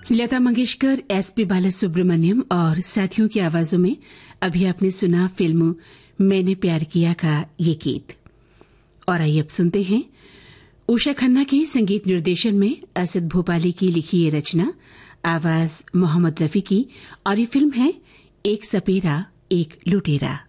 Lata Mangeshkar, SP Balasubrahmanyam और साथियों की आवाजों में अभी आपने सुना फिल्म मैंने प्यार किया का ये गीत। और आइए अब सुनते हैं उषा खन्ना के संगीत निर्देशन में असद भोपाली की लिखी ये रचना, आवाज मोहम्मद रफी की, और ये फिल्म है एक सपेरा एक लुटेरा।